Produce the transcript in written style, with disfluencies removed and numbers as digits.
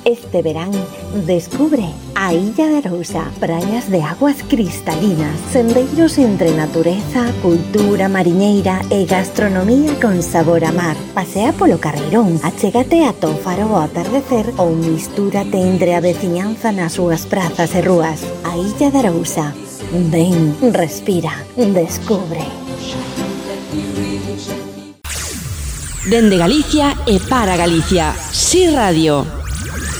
Este verán descubre a Illa de Arousa, praias de aguas cristalinas, sendeiros entre natureza, cultura mariñeira e gastronomía con sabor a mar. Pasea polo Carreirón, achégate a Tófaro ao atardecer ou mistúrate entre a veciñanza nas súas prazas e rúas. A Illa de Arousa. Ven, respira, descubre. Dende Galicia e para Galicia, Si Radio.